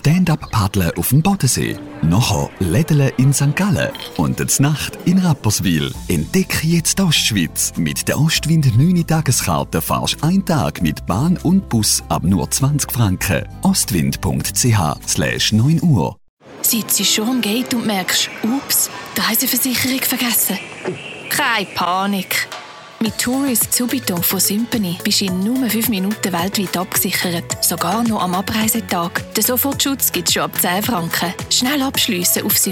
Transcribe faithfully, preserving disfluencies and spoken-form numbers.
Stand-up-Paddeln auf dem Bodensee. Nachher Lädeln in Sankt Gallen und die Nacht in Rapperswil. Entdecke jetzt die Ostschweiz. Mit der Ostwind neun Tageskarte fahrst du einen Tag mit Bahn und Bus ab nur zwanzig Franken. ostwind.ch slash neun Uhr. Sitzt du schon am Gate und merkst, ups, die Reiseversicherung vergessen? Keine Panik. Mit Tourist Subito von Symphony bist du in nur fünf Minuten weltweit abgesichert. Sogar noch am Abreisetag. Den Sofortschutz gibt es schon ab zehn Franken. Schnell abschliessen auf Symphony.